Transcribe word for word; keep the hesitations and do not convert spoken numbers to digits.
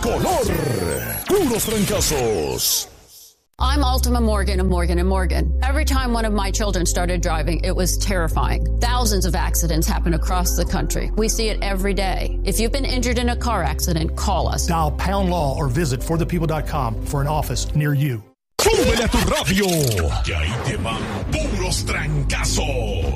color. Puros trancazos. I'm Ultima Morgan of Morgan and Morgan. Every time one of my children started driving, it was terrifying. Thousands of accidents happen across the country. We see it every day. If you've been injured in a car accident, call us. Dial pound law or visit for the people dot com for an office near you. ¡Súbele a tu radio! Y ahí te van puros trancazos.